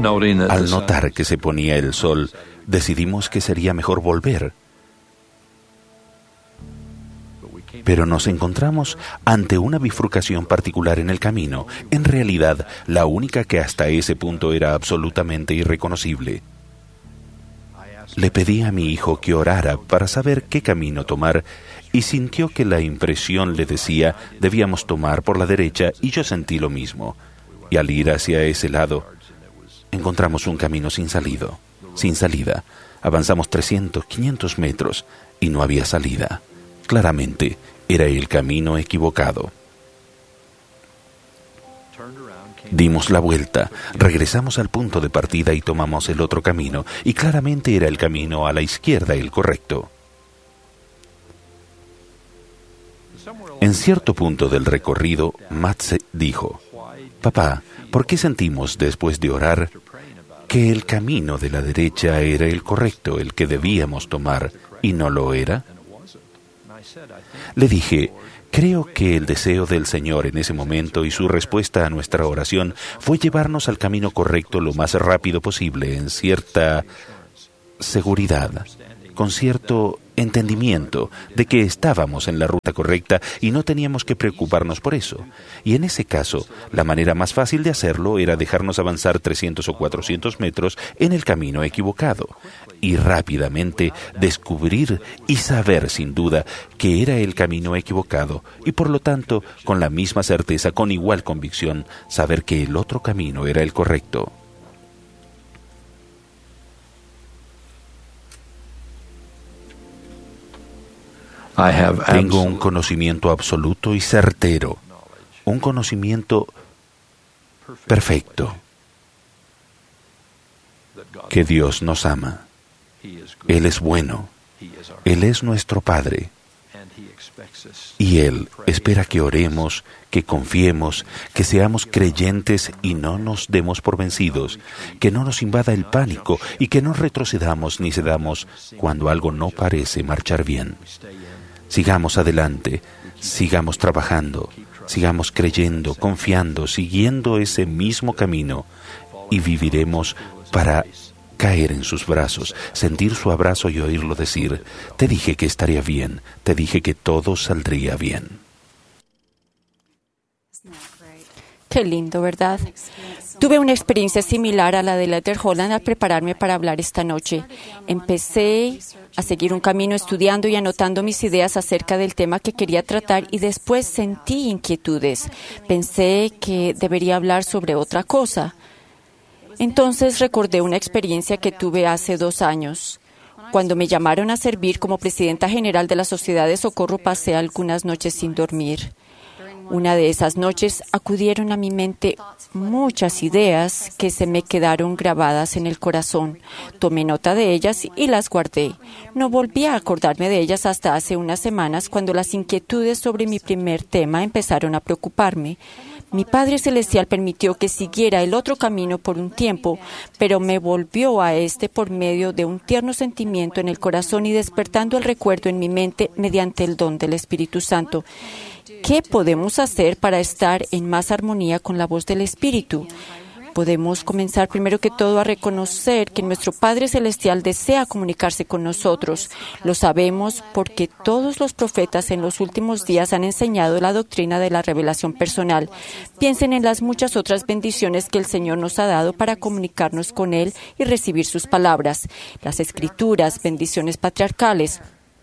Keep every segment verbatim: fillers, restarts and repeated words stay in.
Al notar que se ponía el sol, decidimos que sería mejor volver. Pero nos encontramos ante una bifurcación particular en el camino, en realidad la única que hasta ese punto era absolutamente irreconocible. Le pedí a mi hijo que orara para saber qué camino tomar y sintió que la impresión le decía debíamos tomar por la derecha y yo sentí lo mismo. Y al ir hacia ese lado, encontramos un camino sin salida, sin salida. Avanzamos trescientos, quinientos metros y no había salida. Claramente, era el camino equivocado. Dimos la vuelta, regresamos al punto de partida y tomamos el otro camino, y claramente era el camino a la izquierda el correcto. En cierto punto del recorrido, Matt dijo, «Papá, ¿por qué sentimos después de orar que el camino de la derecha era el correcto, el que debíamos tomar, y no lo era?» Le dije, creo que el deseo del Señor en ese momento y su respuesta a nuestra oración fue llevarnos al camino correcto lo más rápido posible, en cierta seguridad, con cierto entendimiento de que estábamos en la ruta correcta y no teníamos que preocuparnos por eso. Y en ese caso, la manera más fácil de hacerlo era dejarnos avanzar trescientos o cuatrocientos metros en el camino equivocado y rápidamente descubrir y saber sin duda que era el camino equivocado y por lo tanto, con la misma certeza, con igual convicción, saber que el otro camino era el correcto. Tengo un conocimiento absoluto y certero, un conocimiento perfecto, que Dios nos ama. Él es bueno, Él es nuestro Padre, y Él espera que oremos, que confiemos, que seamos creyentes y no nos demos por vencidos, que no nos invada el pánico y que no retrocedamos ni cedamos cuando algo no parece marchar bien. Sigamos adelante, sigamos trabajando, sigamos creyendo, confiando, siguiendo ese mismo camino y viviremos para caer en sus brazos, sentir su abrazo y oírlo decir, te dije que estaría bien, te dije que todo saldría bien. Qué lindo, ¿verdad? Tuve una experiencia similar a la de Luther Holland al prepararme para hablar esta noche. Empecé a seguir un camino estudiando y anotando mis ideas acerca del tema que quería tratar y después sentí inquietudes. Pensé que debería hablar sobre otra cosa. Entonces recordé una experiencia que tuve hace dos años. Cuando me llamaron a servir como presidenta general de la Sociedad de Socorro, pasé algunas noches sin dormir. Una de esas noches acudieron a mi mente muchas ideas que se me quedaron grabadas en el corazón. Tomé nota de ellas y las guardé. No volví a acordarme de ellas hasta hace unas semanas, cuando las inquietudes sobre mi primer tema empezaron a preocuparme. Mi Padre Celestial permitió que siguiera el otro camino por un tiempo, pero me volvió a este por medio de un tierno sentimiento en el corazón y despertando el recuerdo en mi mente mediante el don del Espíritu Santo. ¿Qué podemos hacer para estar en más armonía con la voz del Espíritu? Podemos comenzar primero que todo a reconocer que nuestro Padre Celestial desea comunicarse con nosotros. Lo sabemos porque todos los profetas en los últimos días han enseñado la doctrina de la revelación personal. Piensen en las muchas otras bendiciones que el Señor nos ha dado para comunicarnos con Él y recibir sus palabras. Las Escrituras, bendiciones patriarcales,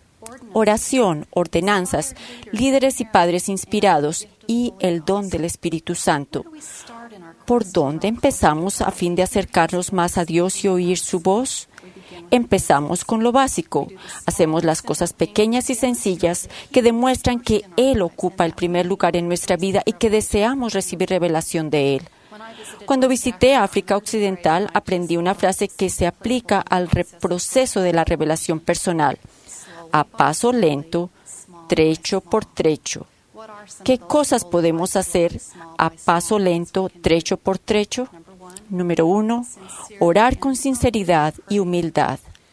oración, ordenanzas, líderes y padres inspirados y el don del Espíritu Santo. ¿Por dónde empezamos a fin de acercarnos más a Dios y oír su voz? Empezamos con lo básico. Hacemos las cosas pequeñas y sencillas que demuestran que Él ocupa el primer lugar en nuestra vida y que deseamos recibir revelación de Él. Cuando visité África Occidental, aprendí una frase que se aplica al proceso de la revelación personal. A paso lento, trecho por trecho. ¿Qué cosas podemos hacer a paso lento, trecho por trecho? Número uno, orar con sinceridad y humildad.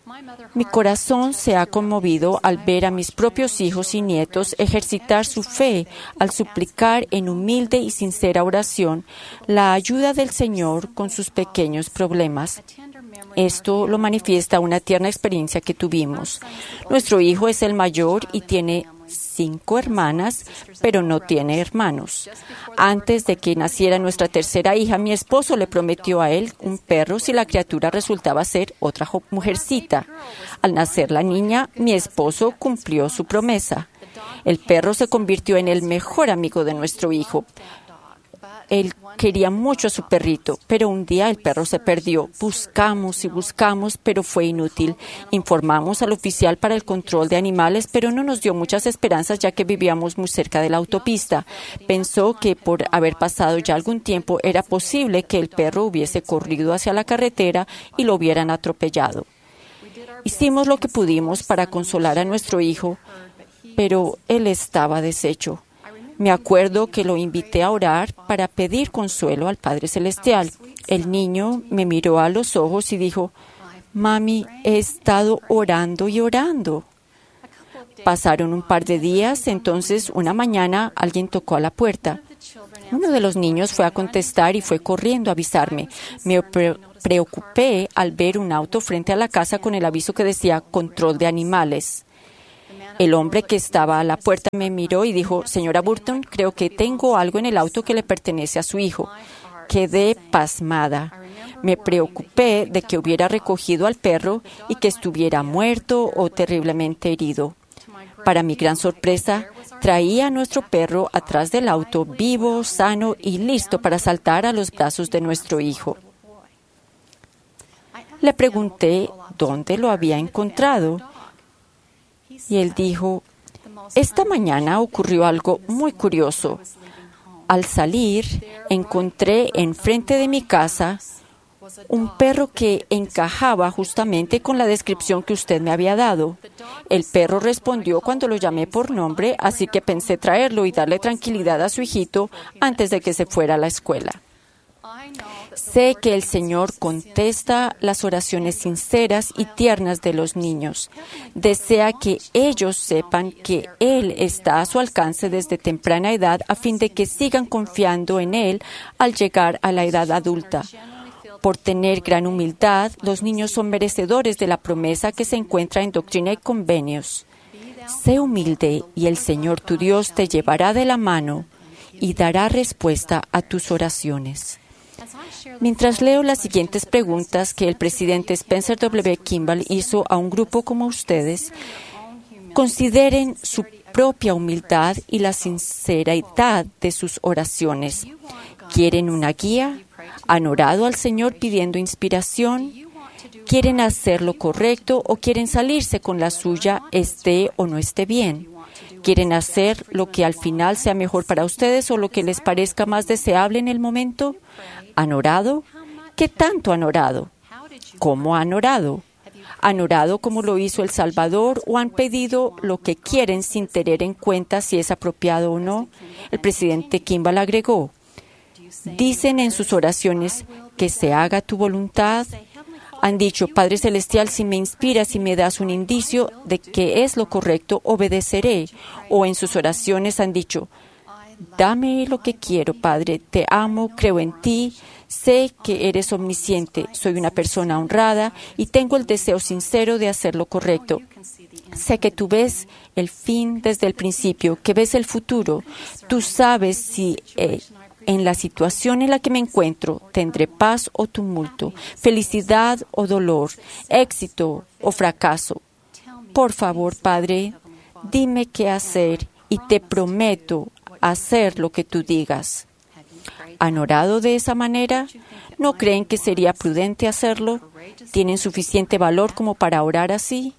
Mi corazón se ha conmovido al ver a mis propios hijos y nietos ejercitar su fe al suplicar en humilde y sincera oración la ayuda del Señor con sus pequeños problemas. Esto lo manifiesta una tierna experiencia que tuvimos. Nuestro hijo es el mayor y tiene cinco hermanas, pero no tiene hermanos. Antes de que naciera nuestra tercera hija, mi esposo le prometió a él un perro si la criatura resultaba ser otra mujercita. Al nacer la niña, mi esposo cumplió su promesa. El perro se convirtió en el mejor amigo de nuestro hijo. Él quería mucho a su perrito, pero un día el perro se perdió. Buscamos y buscamos, pero fue inútil. Informamos al oficial para el control de animales, pero no nos dio muchas esperanzas ya que vivíamos muy cerca de la autopista. Pensó que por haber pasado ya algún tiempo era posible que el perro hubiese corrido hacia la carretera y lo hubieran atropellado. Hicimos lo que pudimos para consolar a nuestro hijo, pero él estaba deshecho. Me acuerdo que lo invité a orar para pedir consuelo al Padre Celestial. El niño me miró a los ojos y dijo, «Mami, he estado orando y orando». Pasaron un par de días, entonces una mañana alguien tocó a la puerta. Uno de los niños fue a contestar y fue corriendo a avisarme. Me pre- preocupé al ver un auto frente a la casa con el aviso que decía «Control de animales». El hombre que estaba a la puerta me miró y dijo, «Señora Burton, creo que tengo algo en el auto que le pertenece a su hijo». Quedé pasmada. Me preocupé de que hubiera recogido al perro y que estuviera muerto o terriblemente herido. Para mi gran sorpresa, traía a nuestro perro atrás del auto, vivo, sano y listo para saltar a los brazos de nuestro hijo. Le pregunté dónde lo había encontrado. Y él dijo, esta mañana ocurrió algo muy curioso. Al salir, encontré enfrente de mi casa un perro que encajaba justamente con la descripción que usted me había dado. El perro respondió cuando lo llamé por nombre, así que pensé traerlo y darle tranquilidad a su hijito antes de que se fuera a la escuela. Sé que el Señor contesta las oraciones sinceras y tiernas de los niños. Desea que ellos sepan que Él está a su alcance desde temprana edad a fin de que sigan confiando en Él al llegar a la edad adulta. Por tener gran humildad, los niños son merecedores de la promesa que se encuentra en Doctrina y Convenios. Sé humilde y el Señor tu Dios te llevará de la mano y dará respuesta a tus oraciones. Mientras leo las siguientes preguntas que el presidente Spencer W. Kimball hizo a un grupo como ustedes, consideren su propia humildad y la sinceridad de sus oraciones. ¿Quieren una guía? ¿Han orado al Señor pidiendo inspiración? ¿Quieren hacer lo correcto o quieren salirse con la suya, esté o no esté bien? ¿Quieren hacer lo que al final sea mejor para ustedes o lo que les parezca más deseable en el momento? ¿Han orado? ¿Qué tanto han orado? ¿Cómo han orado? ¿Han orado como lo hizo el Salvador o han pedido lo que quieren sin tener en cuenta si es apropiado o no? El presidente Kimball agregó, ¿dicen en sus oraciones que se haga tu voluntad? Han dicho, Padre Celestial, si me inspiras y me das un indicio de que es lo correcto, obedeceré. O en sus oraciones han dicho, dame lo que quiero, Padre, te amo, creo en ti, sé que eres omnisciente, soy una persona honrada y tengo el deseo sincero de hacer lo correcto. Sé que tú ves el fin desde el principio, que ves el futuro. Tú sabes si eh, en la situación en la que me encuentro tendré paz o tumulto, felicidad o dolor, éxito o fracaso. Por favor, Padre, dime qué hacer y te prometo hacer lo que tú digas. ¿Han orado de esa manera? ¿No creen que sería prudente hacerlo? ¿Tienen suficiente valor como para orar así?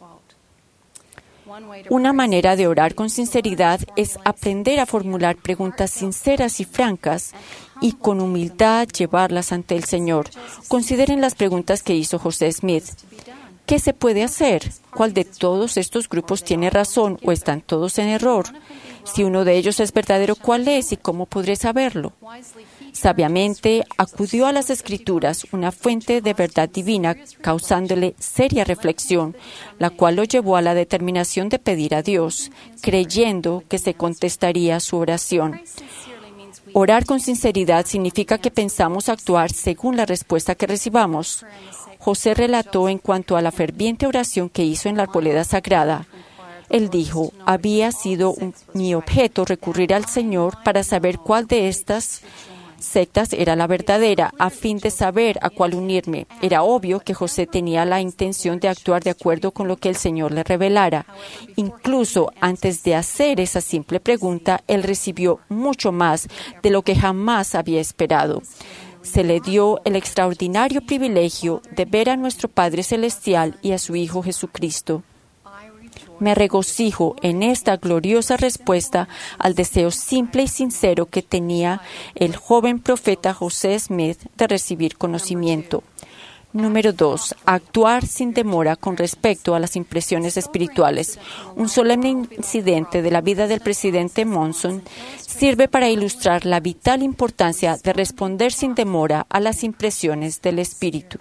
Una manera de orar con sinceridad es aprender a formular preguntas sinceras y francas y con humildad llevarlas ante el Señor. Consideren las preguntas que hizo José Smith. ¿Qué se puede hacer? ¿Cuál de todos estos grupos tiene razón o están todos en error? Si uno de ellos es verdadero, ¿cuál es y cómo podré saberlo? Sabiamente acudió a las Escrituras, una fuente de verdad divina, causándole seria reflexión, la cual lo llevó a la determinación de pedir a Dios, creyendo que se contestaría su oración. Orar con sinceridad significa que pensamos actuar según la respuesta que recibamos. José relató en cuanto a la ferviente oración que hizo en la arboleda sagrada. Él dijo, había sido un, mi objeto recurrir al Señor para saber cuál de estas sectas era la verdadera, a fin de saber a cuál unirme. Era obvio que José tenía la intención de actuar de acuerdo con lo que el Señor le revelara. Incluso antes de hacer esa simple pregunta, él recibió mucho más de lo que jamás había esperado. Se le dio el extraordinario privilegio de ver a nuestro Padre Celestial y a su Hijo Jesucristo. Me regocijo en esta gloriosa respuesta al deseo simple y sincero que tenía el joven profeta José Smith de recibir conocimiento. Número dos. Actuar sin demora con respecto a las impresiones espirituales. Un solemne incidente de la vida del presidente Monson sirve para ilustrar la vital importancia de responder sin demora a las impresiones del Espíritu.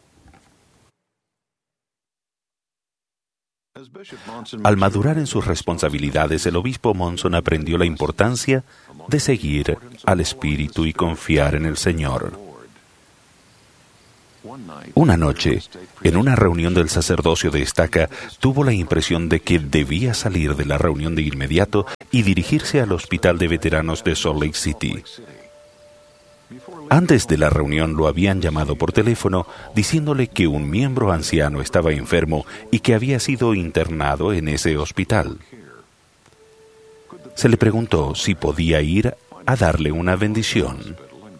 Al madurar en sus responsabilidades, el obispo Monson aprendió la importancia de seguir al Espíritu y confiar en el Señor. Una noche, en una reunión del sacerdocio de Estaca, tuvo la impresión de que debía salir de la reunión de inmediato y dirigirse al hospital de veteranos de Salt Lake City. Antes de la reunión lo habían llamado por teléfono diciéndole que un miembro anciano estaba enfermo y que había sido internado en ese hospital. Se le preguntó si podía ir a darle una bendición.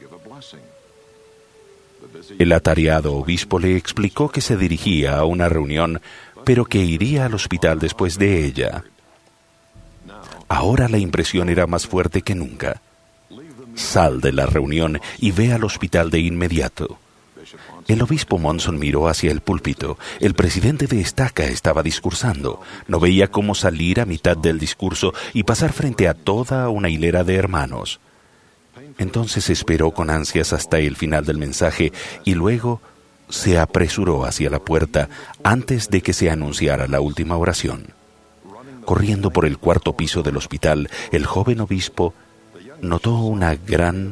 El atareado obispo le explicó que se dirigía a una reunión, pero que iría al hospital después de ella. Ahora la impresión era más fuerte que nunca. Sal de la reunión y ve al hospital de inmediato. El obispo Monson miró hacia el púlpito. El presidente de Estaca estaba discursando. No veía cómo salir a mitad del discurso y pasar frente a toda una hilera de hermanos. Entonces esperó con ansias hasta el final del mensaje y luego se apresuró hacia la puerta antes de que se anunciara la última oración. Corriendo por el cuarto piso del hospital, el joven obispo notó una gran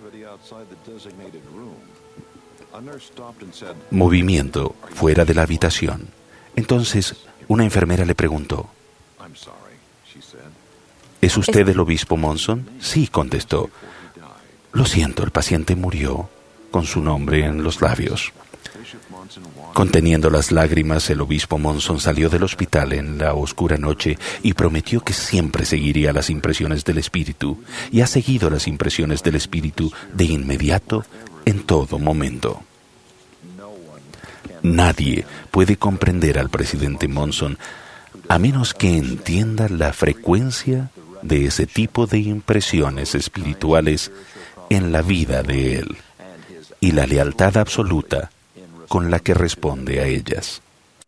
movimiento fuera de la habitación. Entonces, una enfermera le preguntó, ¿es usted el obispo Monson? Sí, contestó. Lo siento, el paciente murió con su nombre en los labios. Conteniendo las lágrimas, el obispo Monson salió del hospital en la oscura noche y prometió que siempre seguiría las impresiones del Espíritu, y ha seguido las impresiones del Espíritu de inmediato en todo momento. Nadie puede comprender al presidente Monson a menos que entienda la frecuencia de ese tipo de impresiones espirituales en la vida de él y la lealtad absoluta con la que responde a ellas.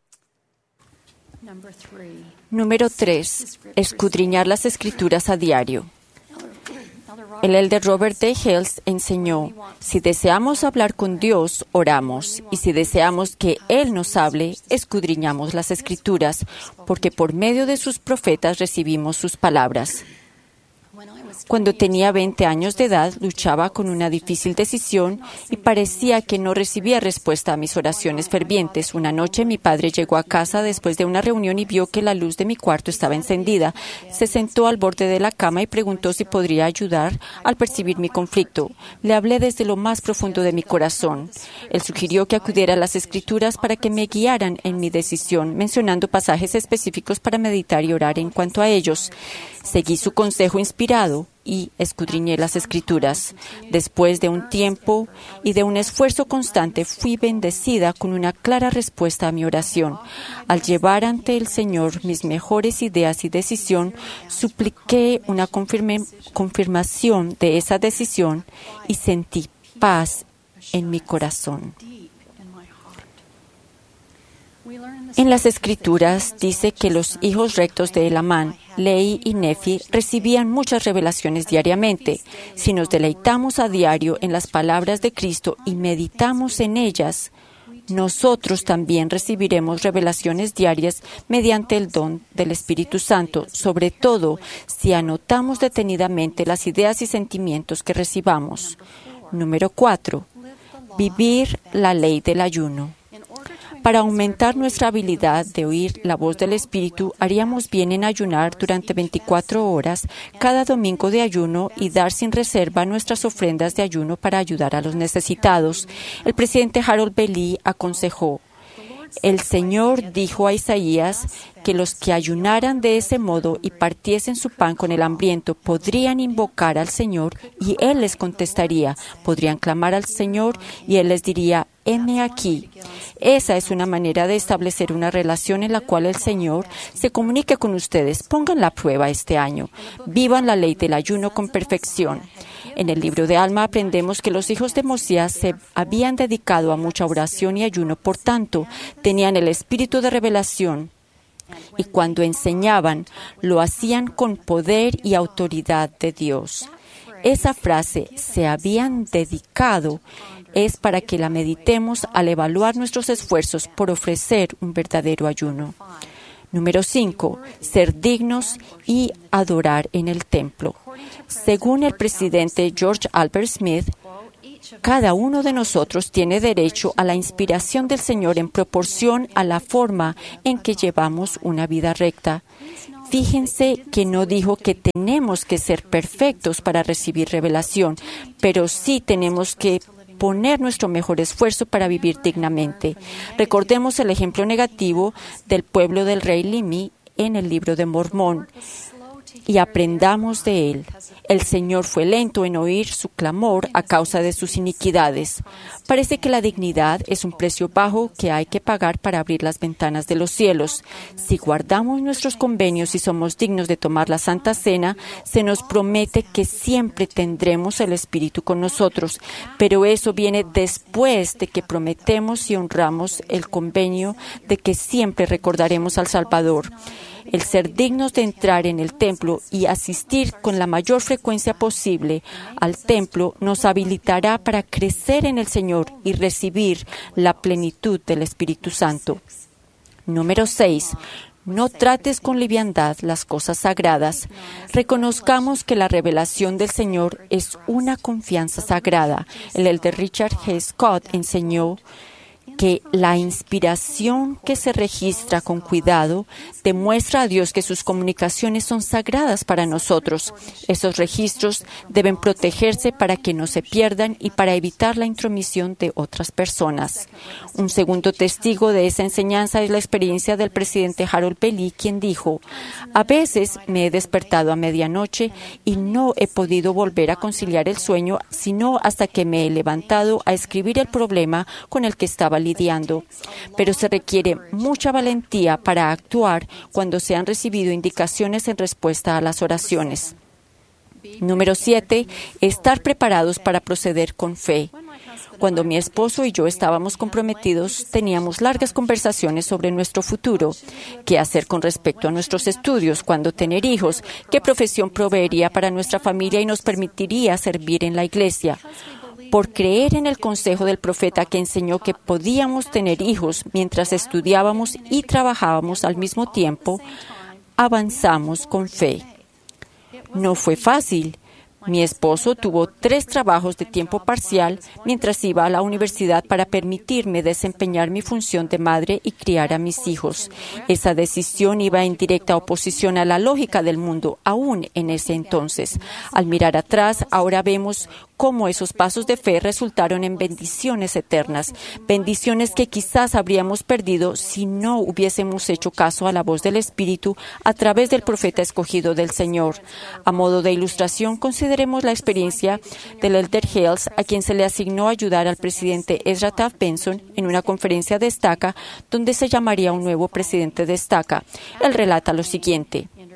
Número tres. Escudriñar las Escrituras a diario. El elder Robert D. Hales enseñó, si deseamos hablar con Dios, oramos, y si deseamos que Él nos hable, escudriñamos las Escrituras, porque por medio de sus profetas recibimos sus palabras. Cuando tenía veinte años de edad, luchaba con una difícil decisión y parecía que no recibía respuesta a mis oraciones fervientes. Una noche mi padre llegó a casa después de una reunión y vio que la luz de mi cuarto estaba encendida. Se sentó al borde de la cama y preguntó si podría ayudar al percibir mi conflicto. Le hablé desde lo más profundo de mi corazón. Él sugirió que acudiera a las Escrituras para que me guiaran en mi decisión, mencionando pasajes específicos para meditar y orar en cuanto a ellos. Seguí su consejo inspirado y escudriñé las Escrituras. Después de un tiempo y de un esfuerzo constante, fui bendecida con una clara respuesta a mi oración. Al llevar ante el Señor mis mejores ideas y decisión, supliqué una confirme, confirmación de esa decisión y sentí paz en mi corazón. En las Escrituras dice que los hijos rectos de Elamán, Lehi y Nefi, recibían muchas revelaciones diariamente. Si nos deleitamos a diario en las palabras de Cristo y meditamos en ellas, nosotros también recibiremos revelaciones diarias mediante el don del Espíritu Santo, sobre todo si anotamos detenidamente las ideas y sentimientos que recibamos. Número cuatro. Vivir la ley del ayuno. Para aumentar nuestra habilidad de oír la voz del Espíritu, haríamos bien en ayunar durante veinticuatro horas cada domingo de ayuno y dar sin reserva nuestras ofrendas de ayuno para ayudar a los necesitados. El presidente Harold B. Lee aconsejó: el Señor dijo a Isaías que los que ayunaran de ese modo y partiesen su pan con el hambriento podrían invocar al Señor y Él les contestaría. Podrían clamar al Señor y Él les diría: heme aquí. Esa es una manera de establecer una relación en la cual el Señor se comunique con ustedes. Pongan la prueba este año. Vivan la ley del ayuno con perfección. En el libro de Alma aprendemos que los hijos de Mosías se habían dedicado a mucha oración y ayuno, por tanto, tenían el espíritu de revelación. Y cuando enseñaban, lo hacían con poder y autoridad de Dios. Esa frase, se habían dedicado, es para que la meditemos al evaluar nuestros esfuerzos por ofrecer un verdadero ayuno. Número cinco. Ser dignos y adorar en el templo. Según el presidente George Albert Smith, cada uno de nosotros tiene derecho a la inspiración del Señor en proporción a la forma en que llevamos una vida recta. Fíjense que no dijo que tenemos que ser perfectos para recibir revelación, pero sí tenemos que poner nuestro mejor esfuerzo para vivir dignamente. Recordemos el ejemplo negativo del pueblo del rey Limi en el libro de Mormón y aprendamos de él. El Señor fue lento en oír su clamor a causa de sus iniquidades. Parece que la dignidad es un precio bajo que hay que pagar para abrir las ventanas de los cielos. Si guardamos nuestros convenios y somos dignos de tomar la Santa Cena, se nos promete que siempre tendremos el Espíritu con nosotros. Pero eso viene después de que prometemos y honramos el convenio de que siempre recordaremos al Salvador. El ser dignos de entrar en el templo y asistir con la mayor frecuencia posible al templo nos habilitará para crecer en el Señor y recibir la plenitud del Espíritu Santo. Número seis. No trates con liviandad las cosas sagradas. Reconozcamos que la revelación del Señor es una confianza sagrada. El elder Richard G. Scott enseñó que la inspiración que se registra con cuidado demuestra a Dios que sus comunicaciones son sagradas para nosotros. Esos registros deben protegerse para que no se pierdan y para evitar la intromisión de otras personas. Un segundo testigo de esa enseñanza es la experiencia del presidente Harold B. Lee, quien dijo: a veces me he despertado a medianoche y no he podido volver a conciliar el sueño, sino hasta que me he levantado a escribir el problema con el que estaba lidiando. Pero se requiere mucha valentía para actuar cuando se han recibido indicaciones en respuesta a las oraciones. Número siete. Estar preparados para proceder con fe. Cuando mi esposo y yo estábamos comprometidos, teníamos largas conversaciones sobre nuestro futuro, qué hacer con respecto a nuestros estudios, cuándo tener hijos, qué profesión proveería para nuestra familia y nos permitiría servir en la iglesia. Por creer en el consejo del profeta que enseñó que podíamos tener hijos mientras estudiábamos y trabajábamos al mismo tiempo, avanzamos con fe. No fue fácil. Mi esposo tuvo tres trabajos de tiempo parcial mientras iba a la universidad para permitirme desempeñar mi función de madre y criar a mis hijos. Esa decisión iba en directa oposición a la lógica del mundo, aún en ese entonces. Al mirar atrás, ahora vemos cómo esos pasos de fe resultaron en bendiciones eternas, bendiciones que quizás habríamos perdido si no hubiésemos hecho caso a la voz del Espíritu a través del profeta escogido del Señor. A modo de ilustración, consideremos la experiencia del elder Hales, a quien se le asignó ayudar al presidente Ezra Taft Benson en una conferencia de estaca donde se llamaría un nuevo presidente de estaca. Él relata lo siguiente: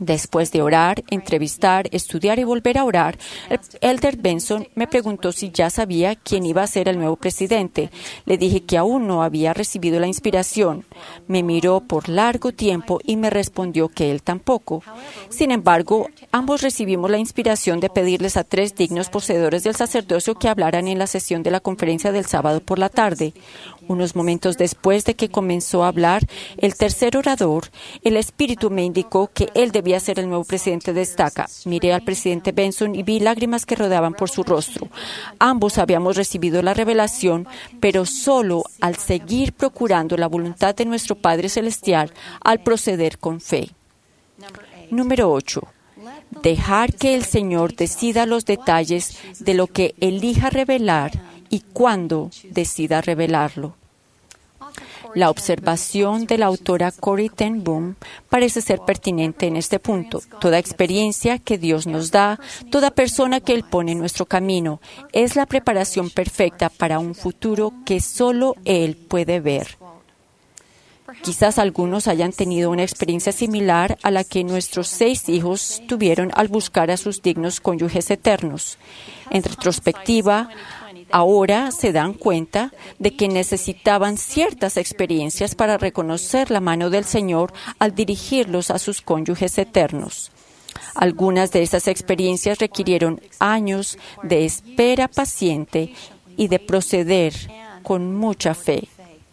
Después de orar, entrevistar, estudiar y volver a orar, el Elder Benson me preguntó si ya sabía quién iba a ser el nuevo presidente. Le dije que aún no había recibido la inspiración. Me miró por largo tiempo y me respondió que él tampoco. Sin embargo, ambos recibimos la inspiración de pedirles a tres dignos poseedores del sacerdocio que hablaran en la sesión de la conferencia del sábado por la tarde. Unos momentos después de que comenzó a hablar el tercer orador, el Espíritu me indicó que él debía ser el nuevo presidente de Estaca. Miré al presidente Benson y vi lágrimas que rodaban por su rostro. Ambos habíamos recibido la revelación, pero solo al seguir procurando la voluntad de nuestro Padre Celestial, al proceder con fe. Número ocho. Dejar que el Señor decida los detalles de lo que elija revelar y cuándo decida revelarlo. La observación de la autora Corrie ten Boom parece ser pertinente en este punto. Toda experiencia que Dios nos da, toda persona que Él pone en nuestro camino, es la preparación perfecta para un futuro que solo Él puede ver. Quizás algunos hayan tenido una experiencia similar a la que nuestros seis hijos tuvieron al buscar a sus dignos cónyuges eternos. En retrospectiva, ahora se dan cuenta de que necesitaban ciertas experiencias para reconocer la mano del Señor al dirigirlos a sus cónyuges eternos. Algunas de esas experiencias requirieron años de espera paciente y de proceder con mucha fe.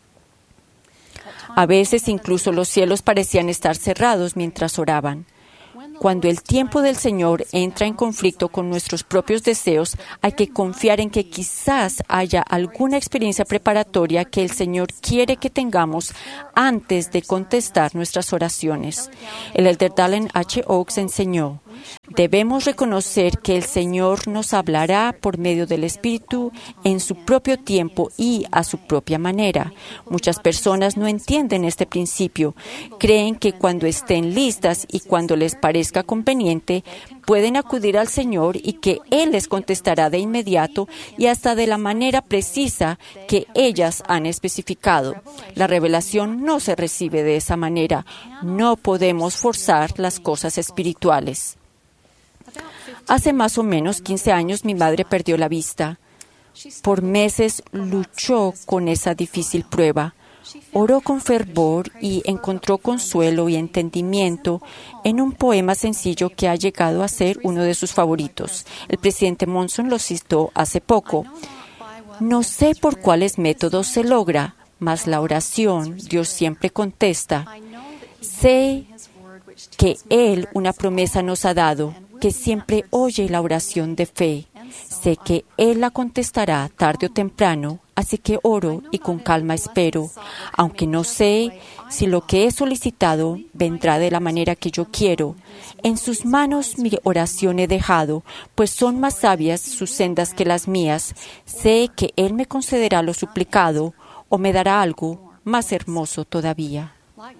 A veces incluso los cielos parecían estar cerrados mientras oraban. Cuando el tiempo del Señor entra en conflicto con nuestros propios deseos, hay que confiar en que quizás haya alguna experiencia preparatoria que el Señor quiere que tengamos antes de contestar nuestras oraciones. El Elder Dallin H. Oaks enseñó: debemos reconocer que el Señor nos hablará por medio del Espíritu en su propio tiempo y a su propia manera. Muchas personas no entienden este principio. Creen que cuando estén listas y cuando les parezca conveniente, pueden acudir al Señor y que Él les contestará de inmediato y hasta de la manera precisa que ellas han especificado. La revelación no se recibe de esa manera. No podemos forzar las cosas espirituales. Hace más o menos quince años mi madre perdió la vista. Por meses luchó con esa difícil prueba. Oró con fervor y encontró consuelo y entendimiento en un poema sencillo que ha llegado a ser uno de sus favoritos. El presidente Monson lo citó hace poco. No sé por cuáles métodos se logra, mas la oración Dios siempre contesta. Sé que Él una promesa nos ha dado, que siempre oye la oración de fe. Sé que Él la contestará tarde o temprano, así que oro y con calma espero, aunque no sé si lo que he solicitado vendrá de la manera que yo quiero. En sus manos mi oración he dejado, pues son más sabias sus sendas que las mías. Sé que Él me concederá lo suplicado o me dará algo más hermoso todavía.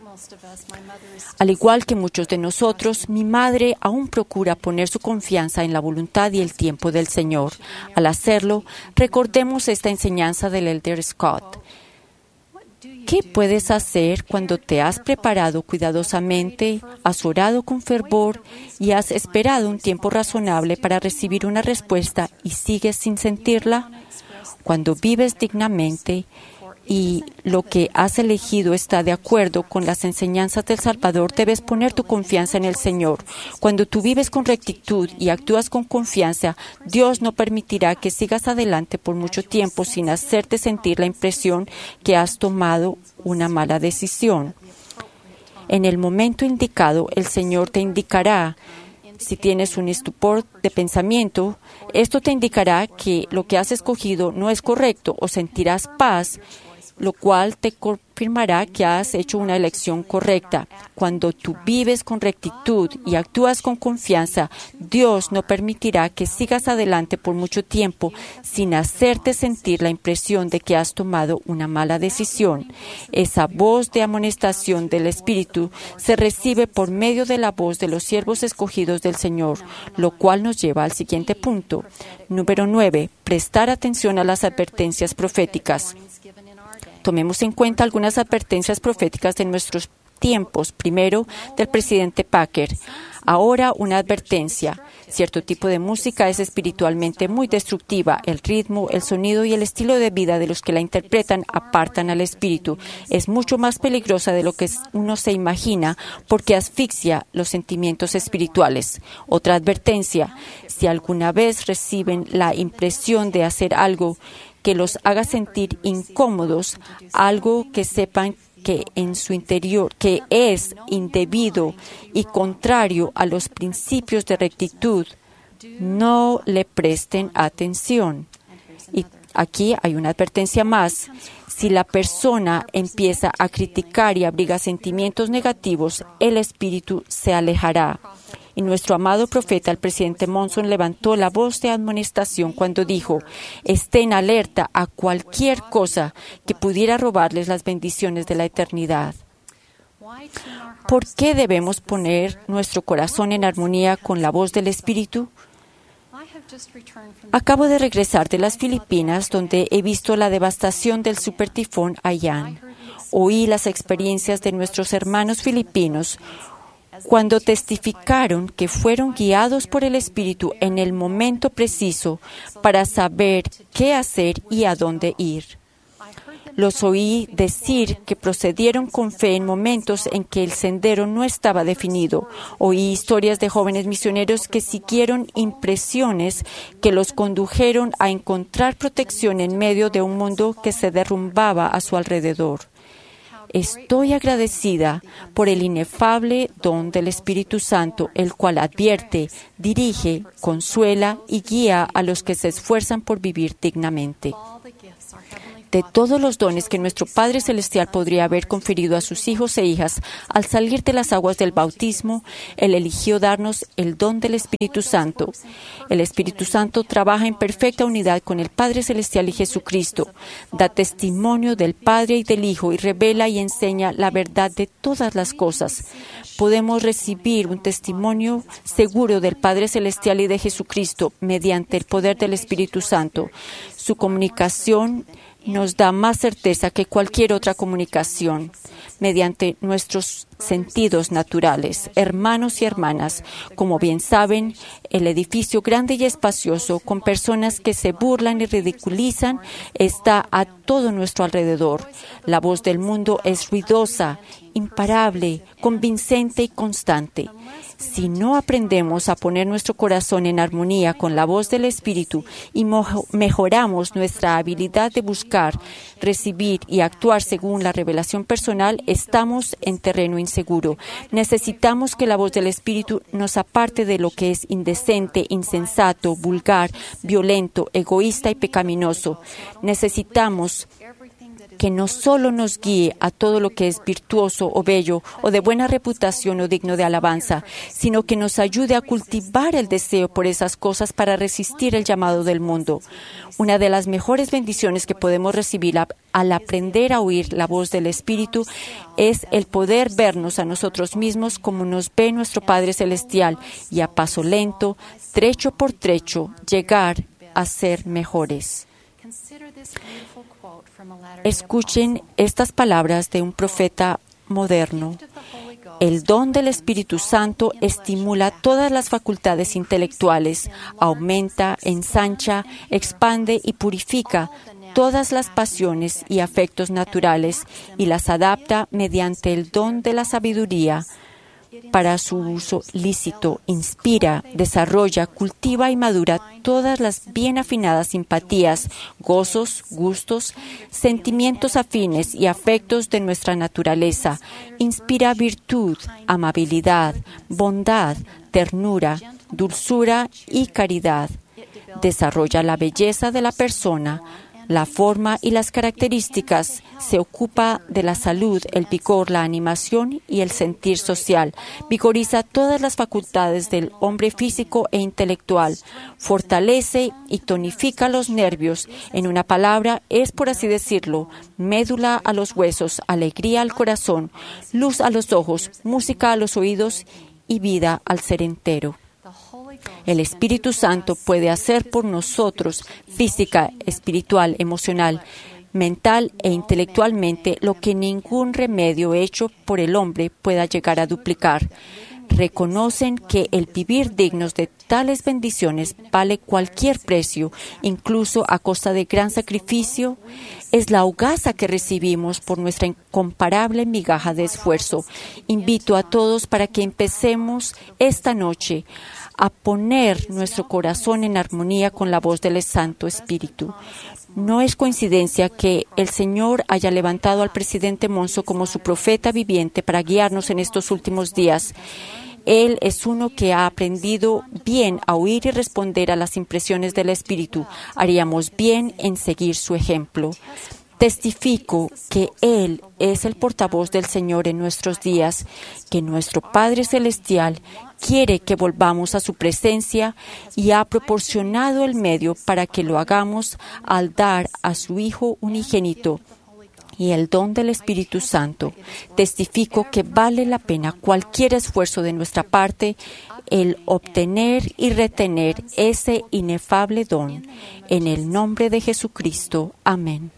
Al igual que muchos de nosotros, mi madre aún procura poner su confianza en la voluntad y el tiempo del Señor. Al hacerlo, recordemos esta enseñanza del Elder Scott. ¿Qué puedes hacer cuando te has preparado cuidadosamente, has orado con fervor y has esperado un tiempo razonable para recibir una respuesta y sigues sin sentirla? Cuando vives dignamente y lo que has elegido está de acuerdo con las enseñanzas del Salvador, debes poner tu confianza en el Señor. Cuando tú vives con rectitud y actúas con confianza, Dios no permitirá que sigas adelante por mucho tiempo sin hacerte sentir la impresión que has tomado una mala decisión. En el momento indicado, el Señor te indicará. Si tienes un estupor de pensamiento, esto te indicará que lo que has escogido no es correcto, o sentirás paz, lo cual te confirmará que has hecho una elección correcta. Cuando tú vives con rectitud y actúas con confianza, Dios no permitirá que sigas adelante por mucho tiempo sin hacerte sentir la impresión de que has tomado una mala decisión. Esa voz de amonestación del Espíritu se recibe por medio de la voz de los siervos escogidos del Señor, lo cual nos lleva al siguiente punto. Número nueve. Prestar atención a las advertencias proféticas. Tomemos en cuenta algunas advertencias proféticas de nuestros tiempos, primero del presidente Packer. Ahora una advertencia. Cierto tipo de música es espiritualmente muy destructiva. El ritmo, el sonido y el estilo de vida de los que la interpretan apartan al espíritu. Es mucho más peligrosa de lo que uno se imagina porque asfixia los sentimientos espirituales. Otra advertencia. Si alguna vez reciben la impresión de hacer algo que los haga sentir incómodos, algo que sepan que en su interior, que es indebido y contrario a los principios de rectitud, no le presten atención. Y aquí hay una advertencia más. Si la persona empieza a criticar y abriga sentimientos negativos, el espíritu se alejará. Y nuestro amado profeta, el presidente Monson, levantó la voz de amonestación cuando dijo: estén alerta a cualquier cosa que pudiera robarles las bendiciones de la eternidad. ¿Por qué debemos poner nuestro corazón en armonía con la voz del Espíritu? Acabo de regresar de las Filipinas, donde he visto la devastación del supertifón Haiyan. Oí las experiencias de nuestros hermanos filipinos cuando testificaron que fueron guiados por el Espíritu en el momento preciso para saber qué hacer y a dónde ir. Los oí decir que procedieron con fe en momentos en que el sendero no estaba definido. Oí historias de jóvenes misioneros que siguieron impresiones que los condujeron a encontrar protección en medio de un mundo que se derrumbaba a su alrededor. Estoy agradecida por el inefable don del Espíritu Santo, el cual advierte, dirige, consuela y guía a los que se esfuerzan por vivir dignamente. De todos los dones que nuestro Padre Celestial podría haber conferido a sus hijos e hijas al salir de las aguas del bautismo, Él eligió darnos el don del Espíritu Santo. El Espíritu Santo trabaja en perfecta unidad con el Padre Celestial y Jesucristo, da testimonio del Padre y del Hijo y revela y enseña la verdad de todas las cosas. Podemos recibir un testimonio seguro del Padre Celestial y de Jesucristo mediante el poder del Espíritu Santo. Su comunicación nos da más certeza que cualquier otra comunicación mediante nuestros sentidos naturales. Hermanos y hermanas, como bien saben, el edificio grande y espacioso, con personas que se burlan y ridiculizan, está a todo nuestro alrededor. La voz del mundo es ruidosa, imparable, convincente y constante. Si no aprendemos a poner nuestro corazón en armonía con la voz del Espíritu y mejoramos nuestra habilidad de buscar, recibir y actuar según la revelación personal, estamos en terreno inseguro. Necesitamos que la voz del Espíritu nos aparte de lo que es indecente, insensato, vulgar, violento, egoísta y pecaminoso. Necesitamos que no solo nos guíe a todo lo que es virtuoso o bello o de buena reputación o digno de alabanza, sino que nos ayude a cultivar el deseo por esas cosas para resistir el llamado del mundo. Una de las mejores bendiciones que podemos recibir al aprender a oír la voz del Espíritu es el poder vernos a nosotros mismos como nos ve nuestro Padre Celestial y a paso lento, trecho por trecho, llegar a ser mejores. Escuchen estas palabras de un profeta moderno. El don del Espíritu Santo estimula todas las facultades intelectuales, aumenta, ensancha, expande y purifica todas las pasiones y afectos naturales y las adapta mediante el don de la sabiduría para su uso lícito, inspira, desarrolla, cultiva y madura todas las bien afinadas simpatías, gozos, gustos, sentimientos afines y afectos de nuestra naturaleza. Inspira virtud, amabilidad, bondad, ternura, dulzura y caridad. Desarrolla la belleza de la persona, la forma y las características, se ocupa de la salud, el vigor, la animación y el sentir social. Vigoriza todas las facultades del hombre físico e intelectual. Fortalece y tonifica los nervios. En una palabra, es, por así decirlo, médula a los huesos, alegría al corazón, luz a los ojos, música a los oídos y vida al ser entero. El Espíritu Santo puede hacer por nosotros física, espiritual, emocional, mental e intelectualmente lo que ningún remedio hecho por el hombre pueda llegar a duplicar. Reconocen que el vivir dignos de tales bendiciones vale cualquier precio, incluso a costa de gran sacrificio. Es la hogaza que recibimos por nuestra incomparable migaja de esfuerzo. Invito a todos para que empecemos esta noche a poner nuestro corazón en armonía con la voz del Santo Espíritu. No es coincidencia que el Señor haya levantado al presidente Monzo como su profeta viviente para guiarnos en estos últimos días. Él es uno que ha aprendido bien a oír y responder a las impresiones del Espíritu. Haríamos bien en seguir su ejemplo. Testifico que Él es el portavoz del Señor en nuestros días, que nuestro Padre Celestial quiere que volvamos a su presencia y ha proporcionado el medio para que lo hagamos al dar a su Hijo unigénito y el don del Espíritu Santo. Testifico que vale la pena cualquier esfuerzo de nuestra parte el obtener y retener ese inefable don. En el nombre de Jesucristo. Amén.